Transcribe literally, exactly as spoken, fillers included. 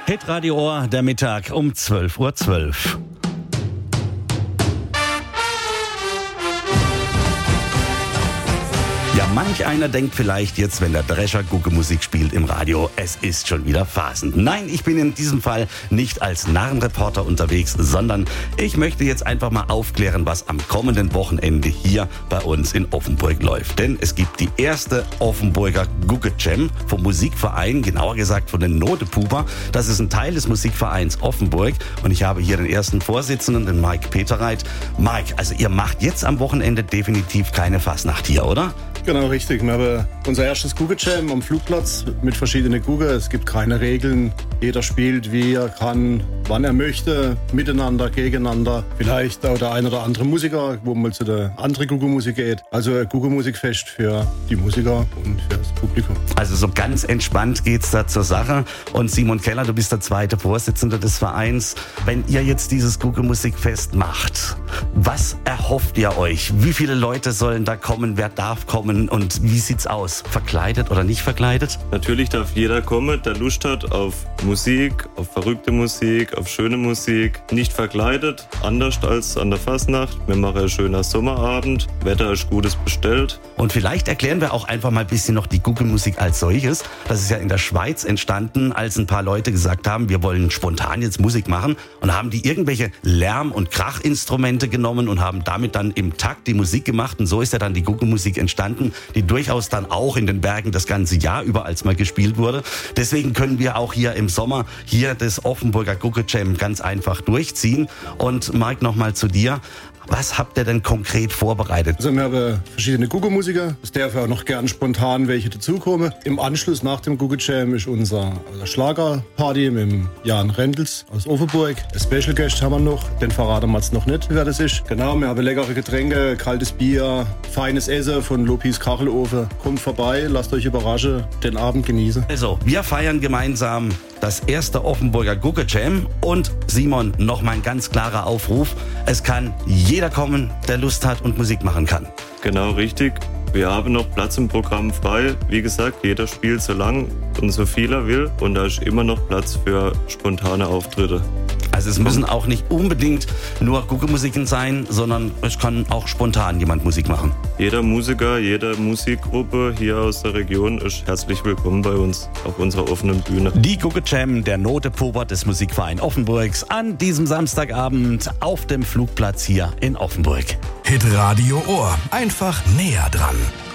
Hitradio Ohr, der Mittag um zwölf Uhr zwölf. Ja, manch einer denkt vielleicht jetzt, wenn der Drescher Guggemusik spielt im Radio, es ist schon wieder Phasen. Nein, ich bin in diesem Fall nicht als Narrenreporter unterwegs, sondern ich möchte jetzt einfach mal aufklären, was am kommenden Wochenende hier bei uns in Offenburg läuft. Denn es gibt die erste Offenburger Gugge-Jam vom Musikverein, genauer gesagt von den Notepuber. Das ist ein Teil des Musikvereins Offenburg und ich habe hier den ersten Vorsitzenden, den Mike Peterreit. Mike, also ihr macht jetzt am Wochenende definitiv keine Fasnacht hier, oder? Genau, richtig. Wir haben unser erstes Gugge-Jam am Flugplatz mit verschiedenen Gugge. Es gibt keine Regeln. Jeder spielt, wie er kann, wann er möchte, miteinander, gegeneinander. Vielleicht auch der ein oder andere Musiker, wo man zu der anderen Gugge-Musik geht. Also ein Gugge-Musikfest für die Musiker und für das Publikum. Also so ganz entspannt geht's da zur Sache. Und Simon Keller, du bist der zweite Vorsitzende des Vereins. Wenn ihr jetzt dieses Gugge-Musikfest macht, was erhofft ihr euch? Wie viele Leute sollen da kommen? Wer darf kommen? Und wie sieht's aus? Verkleidet oder nicht verkleidet? Natürlich darf jeder kommen, der Lust hat auf Musik, auf verrückte Musik, auf schöne Musik. Nicht verkleidet, anders als an der Fasnacht. Wir machen einen schönen Sommerabend, Wetter ist gutes bestellt. Und vielleicht erklären wir auch einfach mal ein bisschen noch die Gugge-Musik als solches. Das ist ja in der Schweiz entstanden, als ein paar Leute gesagt haben, wir wollen spontan jetzt Musik machen und haben die irgendwelche Lärm- und Krachinstrumente genommen und haben damit dann im Takt die Musik gemacht und so ist ja dann die Gugge-Musik entstanden, die durchaus dann auch in den Bergen das ganze Jahr über als mal gespielt wurde. Deswegen können wir auch hier im Sommer hier das Offenburger Gugge-Jam ganz einfach durchziehen. Und Mike, nochmal zu dir. Was habt ihr denn konkret vorbereitet? Also wir haben verschiedene Gugge-Musiker. Es darf auch noch gern spontan welche dazukommen. Im Anschluss nach dem Gugge-Jam ist unser Schlagerparty mit dem Jan Rendels aus Offenburg. Ein Special Guest haben wir noch. Den verraten wir jetzt noch nicht, wer das ist. Genau, wir haben leckere Getränke, kaltes Bier, feines Essen von Lopis Kachelofen. Kommt vorbei, lasst euch überraschen, den Abend genießen. Also, wir feiern gemeinsam das erste Offenburger Gugge-Jam. Und Simon, noch mal ein ganz klarer Aufruf. Es kann jeder kommen, der Lust hat und Musik machen kann. Genau, richtig. Wir haben noch Platz im Programm frei. Wie gesagt, jeder spielt so lang und so viel er will. Und da ist immer noch Platz für spontane Auftritte. Also es müssen auch nicht unbedingt nur Gugge-Musiken sein, sondern es kann auch spontan jemand Musik machen. Jeder Musiker, jede Musikgruppe hier aus der Region ist herzlich willkommen bei uns auf unserer offenen Bühne. Die Gugge-Jam, der Notepuber des Musikvereins Offenburgs, an diesem Samstagabend auf dem Flugplatz hier in Offenburg. Hitradio Ohr, einfach näher dran.